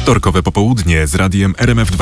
Wtorkowe popołudnie z radiem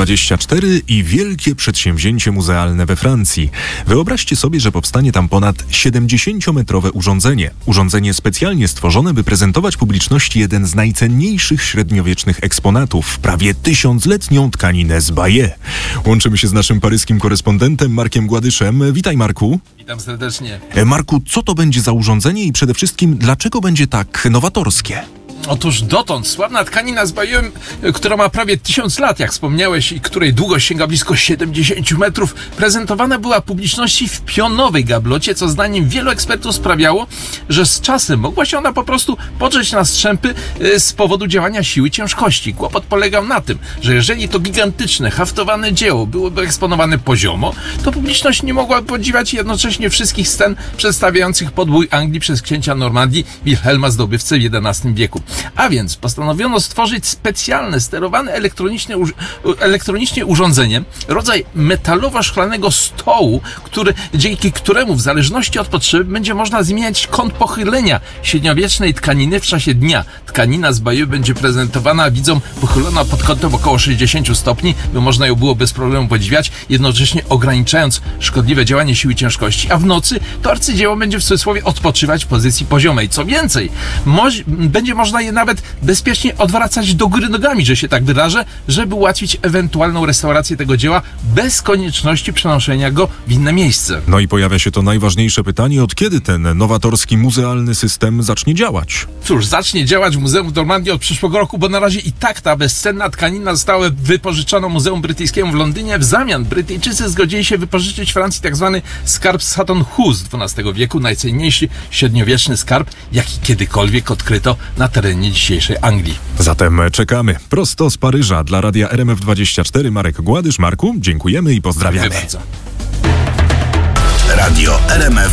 RMF24 i wielkie przedsięwzięcie muzealne we Francji. Wyobraźcie sobie, że powstanie tam ponad 70-metrowe urządzenie. Urządzenie specjalnie stworzone, by prezentować publiczności jeden z najcenniejszych średniowiecznych eksponatów, prawie 1000-letnią tkaninę z Bayeux. Łączymy się z naszym paryskim korespondentem Markiem Gładyszem. Witaj, Marku. Witam serdecznie. Marku, co to będzie za urządzenie i przede wszystkim dlaczego będzie tak nowatorskie? Otóż dotąd sławna tkanina z Bayeux, która ma prawie 1000 lat, jak wspomniałeś, i której długość sięga blisko 70 metrów, prezentowana była publiczności w pionowej gablocie, co zdaniem wielu ekspertów sprawiało, że z czasem mogła się ona po prostu podrzeć na strzępy z powodu działania siły ciężkości. Kłopot polegał na tym, że jeżeli to gigantyczne, haftowane dzieło byłoby eksponowane poziomo, to publiczność nie mogła podziwiać jednocześnie wszystkich scen przedstawiających podbój Anglii przez księcia Normandii Wilhelma Zdobywcę w XI wieku. A więc postanowiono stworzyć specjalne, sterowane elektronicznie urządzenie, rodzaj metalowo-szklanego stołu, dzięki któremu w zależności od potrzeby będzie można zmieniać kąt pochylenia średniowiecznej tkaniny w czasie dnia. Tkanina z Bayeux będzie prezentowana widzom pochylona pod kątem około 60 stopni, by można ją było bez problemu podziwiać, jednocześnie ograniczając szkodliwe działanie siły ciężkości, a w nocy to arcydzieło będzie w cudzysłowie odpoczywać w pozycji poziomej. Co więcej, będzie można je nawet bezpiecznie odwracać do góry nogami, że się tak wyrażę, żeby ułatwić ewentualną restaurację tego dzieła bez konieczności przenoszenia go w inne miejsce. No i pojawia się to najważniejsze pytanie, od kiedy ten nowatorski muzealny system zacznie działać? Cóż, zacznie działać w Muzeum w Normandii od przyszłego roku, bo na razie i tak ta bezcenna tkanina została wypożyczona Muzeum Brytyjskiemu w Londynie. W zamian Brytyjczycy zgodzili się wypożyczyć Francji tzw. skarb Sutton Hoo z XII wieku, najcenniejszy średniowieczny skarb, jaki kiedykolwiek odkryto na terenie dzisiejszej Anglii. Zatem czekamy. Prosto z Paryża dla radia RMF24 Marek Gładysz. Marku, dziękujemy i pozdrawiamy. Dziękuję bardzo. Radio RMF